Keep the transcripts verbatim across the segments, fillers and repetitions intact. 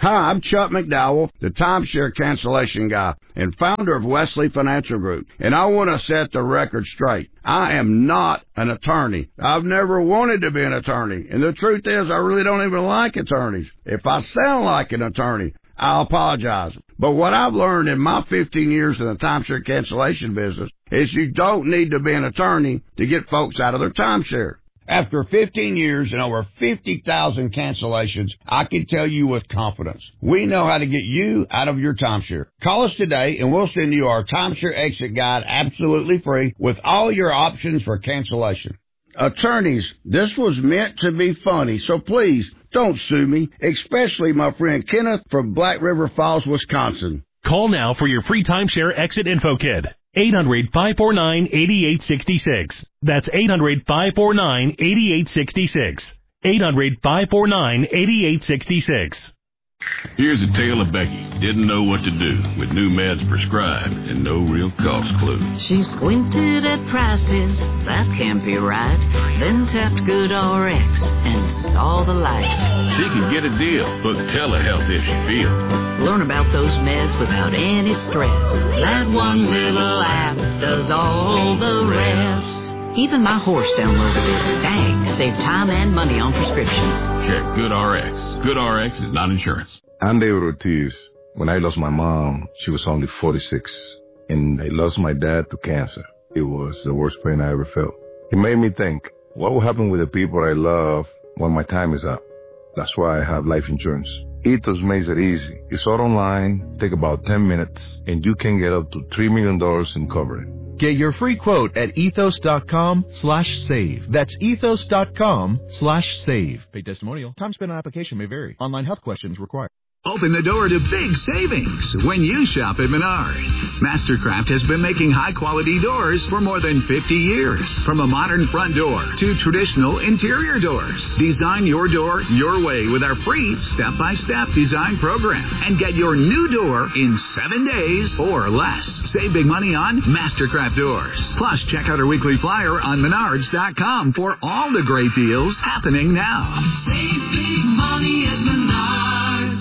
Hi, I'm Chuck McDowell, the timeshare cancellation guy and founder of Wesley Financial Group, and I want to set the record straight. I am not an attorney. I've never wanted to be an attorney, and the truth is I really don't even like attorneys. If I sound like an attorney, I'll apologize. But what I've learned in my fifteen years in the timeshare cancellation business is you don't need to be an attorney to get folks out of their timeshare. After fifteen years and over fifty thousand cancellations, I can tell you with confidence, we know how to get you out of your timeshare. Call us today and we'll send you our timeshare exit guide absolutely free with all your options for cancellation. Attorneys, this was meant to be funny, so please don't sue me, especially my friend Kenneth from Black River Falls, Wisconsin. Call now for your free timeshare exit info kit. eight hundred, five four nine, eight eight six six. That's eight hundred, five four nine, eight eight six six. eight hundred, five four nine, eight eight six six. Here's a tale of Becky. Didn't know what to do with new meds prescribed and no real cost clue. She squinted at prices, that can't be right. Then tapped GoodRx and saw the light. She can get a deal. Book telehealth if she feels. Learn about those meds without any stress. That one little app does all the rest. Even my horse downloaded it. Dang, saved time and money on prescriptions. Check GoodRx. GoodRx is not insurance. I'm David Ortiz. When I lost my mom, she was only forty-six. And I lost my dad to cancer. It was the worst pain I ever felt. It made me think, what will happen with the people I love when my time is up? That's why I have life insurance. Ethos makes it easy. It's all online, take about ten minutes, and you can get up to three million dollars in coverage. Get your free quote at ethos.com slash save. That's ethos.com slash save. Paid testimonial. Time spent on application may vary. Online health questions required. Open the door to big savings when you shop at Menards. Mastercraft has been making high-quality doors for more than fifty years. From a modern front door to traditional interior doors. Design your door your way with our free step-by-step design program. And get your new door in seven days or less. Save big money on Mastercraft doors. Plus, check out our weekly flyer on menards dot com for all the great deals happening now. Save big money at Menards.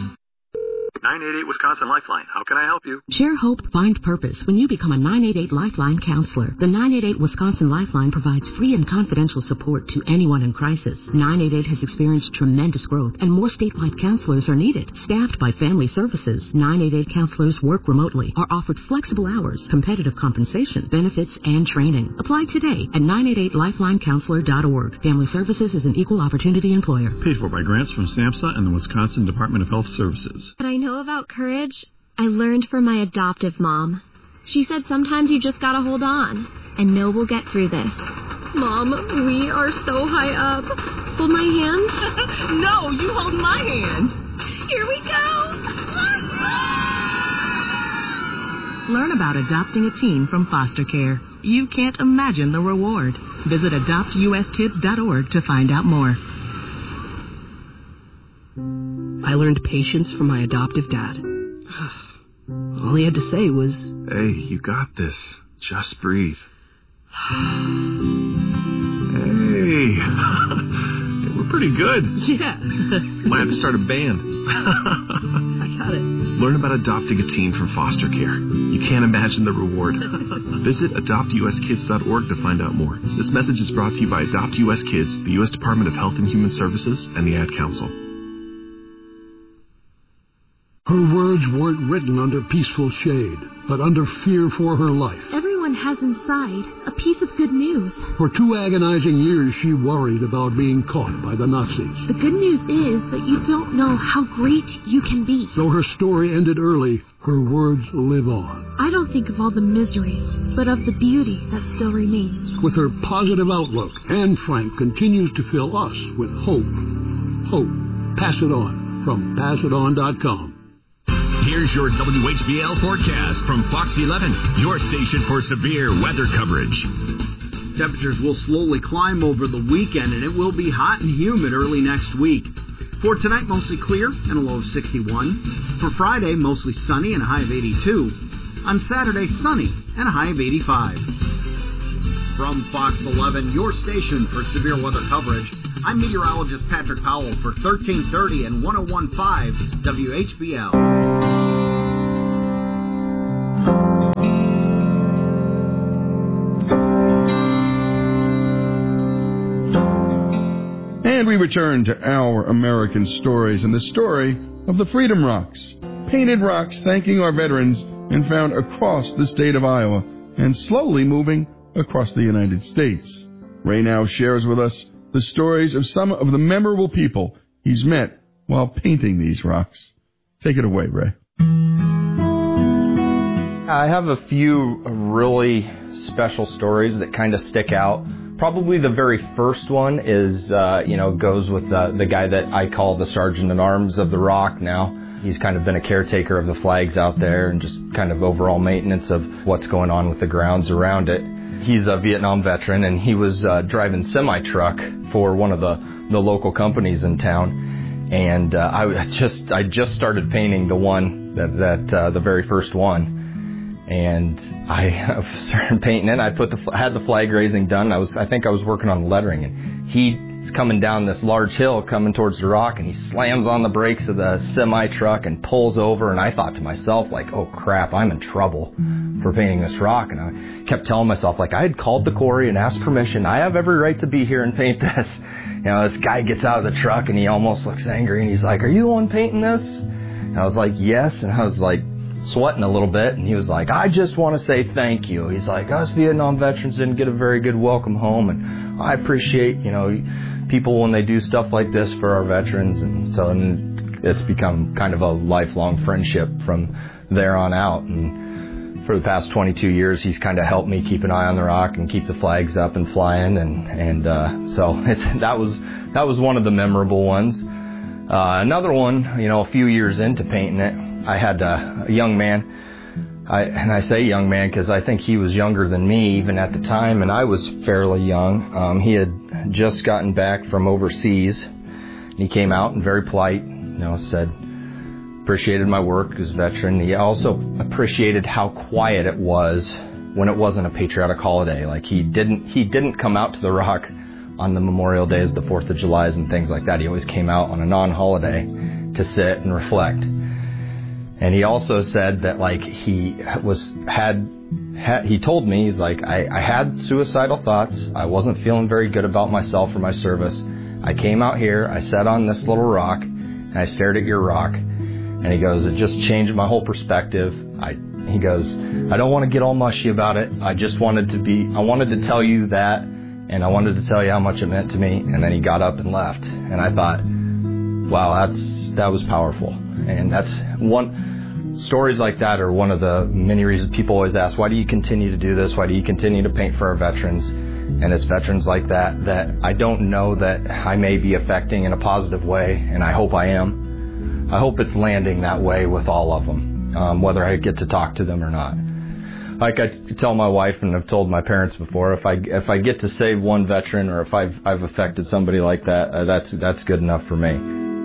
nine eight eight Wisconsin Lifeline. How can I help you? Share hope, find purpose when you become a nine eight eight Lifeline counselor. The nine eight eight Wisconsin Lifeline provides free and confidential support to anyone in crisis. nine eight eight has experienced tremendous growth, and more statewide counselors are needed. Staffed by Family Services, nine eight eight counselors work remotely, are offered flexible hours, competitive compensation, benefits, and training. Apply today at nine eight eight lifeline counselor dot org. Family Services is an equal opportunity employer. Paid for by grants from SAMHSA and the Wisconsin Department of Health Services. But I know about courage, I learned from my adoptive mom. She said sometimes you just gotta hold on and know we'll get through this. Mom, we are so high up. Hold my hand. No, you hold my hand. Here we go. Learn about adopting a teen from foster care. You can't imagine the reward. Visit adopt u s kids dot org to find out more. I learned patience from my adoptive dad. All he had to say was, "Hey, you got this. Just breathe." Hey. Hey, we're pretty good. Yeah. Might have to start a band. I got it. Learn about adopting a teen from foster care. You can't imagine the reward. Visit adopt u s kids dot org to find out more. This message is brought to you by Adopt U S Kids, the U S Department of Health and Human Services, and the Ad Council. Her words weren't written under peaceful shade, but under fear for her life. Everyone has inside a piece of good news. For two agonizing years, she worried about being caught by the Nazis. The good news is that you don't know how great you can be. Though her story ended early, her words live on. I don't think of all the misery, but of the beauty that still remains. With her positive outlook, Anne Frank continues to fill us with hope. Hope. Pass it on from pass it on dot com. Here's your W H B L forecast from Fox eleven, your station for severe weather coverage. Temperatures will slowly climb over the weekend, and it will be hot and humid early next week. For tonight, mostly clear and a low of sixty-one. For Friday, mostly sunny and a high of eighty-two. On Saturday, sunny and a high of eighty-five. From Fox eleven, your station for severe weather coverage, I'm meteorologist Patrick Powell for thirteen thirty and one oh one point five W H B L. And we return to our American stories and the story of the Freedom Rocks. Painted rocks thanking our veterans and found across the state of Iowa and slowly moving across the United States. Ray now shares with us the stories of some of the memorable people he's met while painting these rocks. Take it away, Ray. I have a few really special stories that kind of stick out. Probably the very first one is, uh, you know, goes with the, the guy that I call the Sergeant-at-Arms of the Rock now. He's kind of been a caretaker of the flags out there and just kind of overall maintenance of what's going on with the grounds around it. He's a Vietnam veteran, and he was uh, driving semi-truck for one of the, the local companies in town. And uh, I just I just started painting the one, that, that uh, the very first one. And I started painting it. I put the had the flag raising done. I was I think I was working on the lettering, and he's coming down this large hill, coming towards the rock, and he slams on the brakes of the semi truck and pulls over. And I thought to myself, like, oh crap, I'm in trouble for painting this rock. And I kept telling myself, like, I had called the quarry and asked permission. I have every right to be here and paint this. You know, this guy gets out of the truck and he almost looks angry, and he's like, "Are you the one painting this?" And I was like, "Yes." And I was like, sweating a little bit, and he was like, "I just want to say thank you." He's like, "Us Vietnam veterans didn't get a very good welcome home, and I appreciate, you know, people when they do stuff like this for our veterans." And so and it's become kind of a lifelong friendship from there on out. And for the past twenty-two years, he's kind of helped me keep an eye on the rock and keep the flags up and flying. And and uh, so it's, that was that was one of the memorable ones. Uh, another one, you know, a few years into painting it, I had uh, a young man, I, and I say young man because I think he was younger than me even at the time, and I was fairly young. Um, he had just gotten back from overseas, and he came out and very polite, you know, said, appreciated my work as a veteran. He also appreciated how quiet it was when it wasn't a patriotic holiday. Like he didn't, he didn't come out to the rock on the Memorial Days, the Fourth of July's and things like that. He always came out on a non-holiday to sit and reflect. And he also said that, like, he was, had, had he told me, he's like, I, I had suicidal thoughts. I wasn't feeling very good about myself or my service. I came out here, I sat on this little rock, and I stared at your rock. And he goes, it just changed my whole perspective. I, he goes, I don't want to get all mushy about it. I just wanted to be, I wanted to tell you that, and I wanted to tell you how much it meant to me. And then he got up and left. And I thought, wow, that's, that was powerful. And that's one, stories like that are one of the many reasons people always ask, why do you continue to do this? Why do you continue to paint for our veterans? And it's veterans like that that I don't know that I may be affecting in a positive way, and I hope I am. I hope it's landing that way with all of them, um, whether I get to talk to them or not. Like I tell my wife, and I've told my parents before, if I if I get to save one veteran, or if I've I've affected somebody like that, uh, that's that's good enough for me.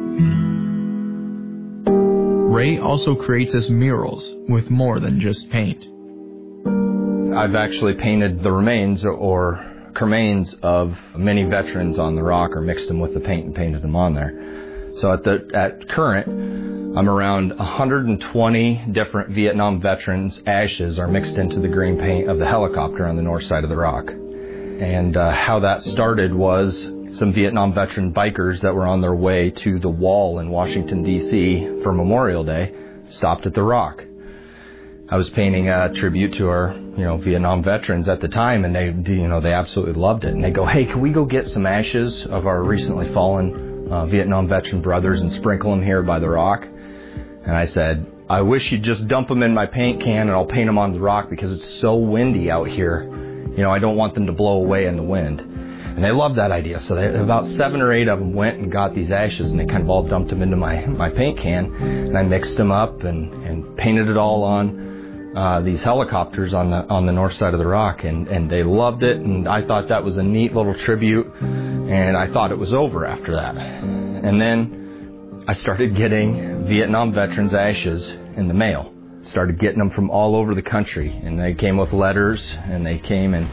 Ray also creates us murals with more than just paint. I've actually painted the remains or cremains of many veterans on the rock, or mixed them with the paint and painted them on there. So at the at current, I'm around one hundred twenty different Vietnam veterans' ashes are mixed into the green paint of the helicopter on the north side of the rock. And uh, how that started was some Vietnam veteran bikers that were on their way to the wall in Washington, D C for Memorial Day stopped at the rock. I was painting a tribute to our, you know, Vietnam veterans at the time, and they, you know, they absolutely loved it. And they go, hey, can we go get some ashes of our recently fallen uh, Vietnam veteran brothers and sprinkle them here by the rock? And I said, I wish you'd just dump them in my paint can and I'll paint them on the rock because it's so windy out here. You know, I don't want them to blow away in the wind. And they loved that idea. So they, about seven or eight of them went and got these ashes, and they kind of all dumped them into my, my paint can. And I mixed them up and, and painted it all on uh, these helicopters on the on the north side of the rock. And, and they loved it. And I thought that was a neat little tribute. And I thought it was over after that. And then I started getting Vietnam veterans' ashes in the mail. Started getting them from all over the country. And they came with letters, and they came and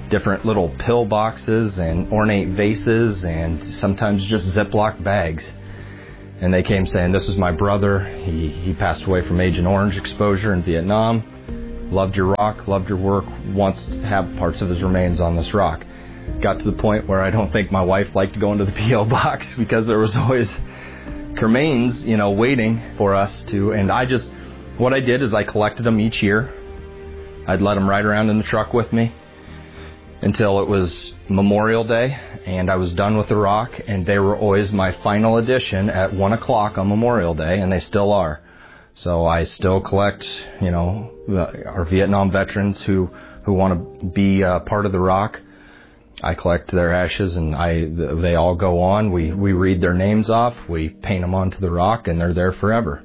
different little pill boxes and ornate vases and sometimes just Ziploc bags. And they came saying, this is my brother. He, he passed away from Agent Orange exposure in Vietnam. Loved your rock, loved your work, wants to have parts of his remains on this rock. Got to the point where I don't think my wife liked going to the P O box because there was always cremains, you know, waiting for us to. And I just, what I did is I collected them each year. I'd let them ride around in the truck with me until it was Memorial Day, and I was done with the rock, and they were always my final addition at one o'clock on Memorial Day, and they still are. So I still collect, you know, our Vietnam veterans who, who want to be uh, part of the rock. I collect their ashes, and I they all go on. We, we read their names off, we paint them onto the rock, and they're there forever.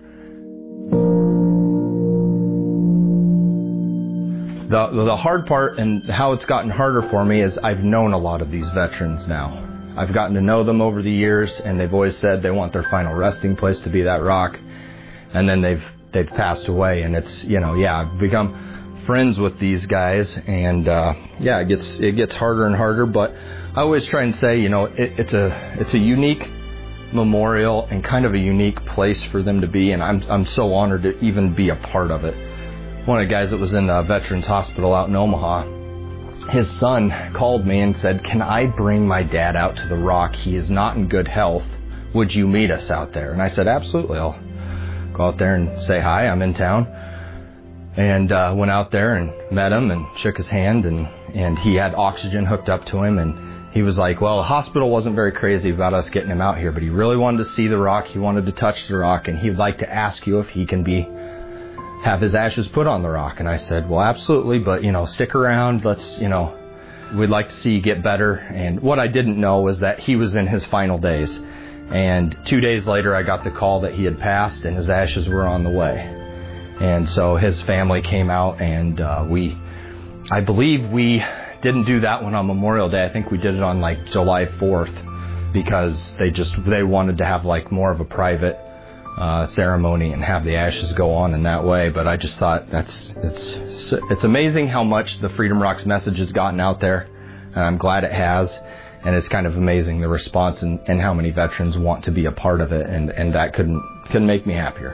The the hard part and how it's gotten harder for me is I've known a lot of these veterans now. I've gotten to know them over the years, and they've always said they want their final resting place to be that rock. And then they've they've passed away, and it's, you know, yeah, I've become friends with these guys, and uh, yeah, it gets it gets harder and harder. But I always try and say, you know, it, it's a it's a unique memorial and kind of a unique place for them to be, and I'm I'm so honored to even be a part of it. One of the guys that was in the Veterans Hospital out in Omaha, his son called me and said, can I bring my dad out to the rock? He is not in good health. Would you meet us out there? And I said, absolutely. I'll go out there and say hi. I'm in town. And uh, went out there and met him and shook his hand, and, and he had oxygen hooked up to him. And he was like, well, the hospital wasn't very crazy about us getting him out here, but he really wanted to see the rock. He wanted to touch the rock, and he'd like to ask you if he can be have his ashes put on the rock. And I said, well, absolutely, but, you know, stick around. Let's, you know, we'd like to see you get better. And what I didn't know was that he was in his final days. And two days later, I got the call that he had passed and his ashes were on the way. And so his family came out, and uh, we, I believe we didn't do that one on Memorial Day. I think we did it on like July fourth because they just, they wanted to have like more of a private Uh, ceremony and have the ashes go on in that way. But I just thought that's it's it's amazing how much the Freedom Rocks message has gotten out there, and I'm glad it has. And it's kind of amazing the response and, and how many veterans want to be a part of it, and, and that couldn't couldn't make me happier.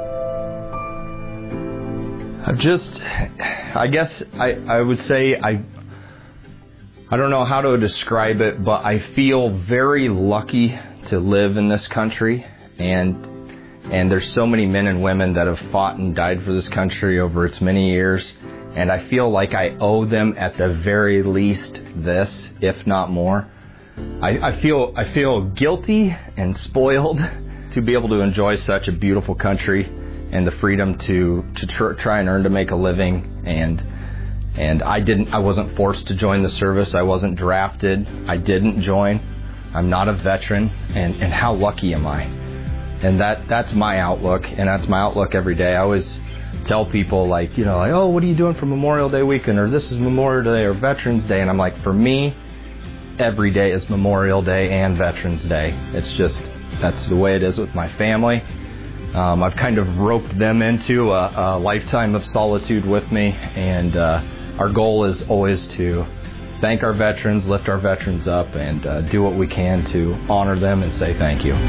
I've just, I guess I, I would say I I don't know how to describe it, but I feel very lucky to live in this country, and And there's so many men and women that have fought and died for this country over its many years. And I feel like I owe them at the very least this, if not more. I, I feel I feel guilty and spoiled to be able to enjoy such a beautiful country and the freedom to, to tr- try and earn to make a living. And and I didn't I wasn't forced to join the service. I wasn't drafted. I didn't join. I'm not a veteran. And, and how lucky am I? And that that's my outlook, and that's my outlook every day. I always tell people, like, you know, like, oh, what are you doing for Memorial Day weekend, or this is Memorial Day or Veterans Day? And I'm like, for me, every day is Memorial Day and Veterans Day. It's just, that's the way it is with my family. Um, I've kind of roped them into a, a lifetime of solitude with me, and uh, our goal is always to thank our veterans, lift our veterans up, and uh, do what we can to honor them and say thank you.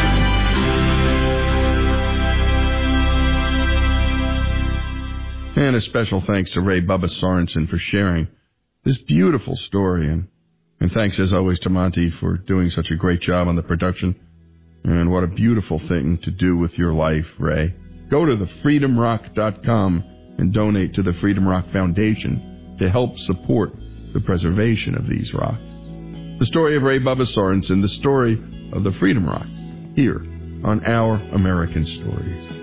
And a special thanks to Ray Bubba Sorensen for sharing this beautiful story. And, and thanks, as always, to Monty for doing such a great job on the production. And what a beautiful thing to do with your life, Ray. Go to the freedom rock dot com and donate to the Freedom Rock Foundation to help support the preservation of these rocks. The story of Ray Bubba Sorensen, the story of the Freedom Rock, here on Our American Stories.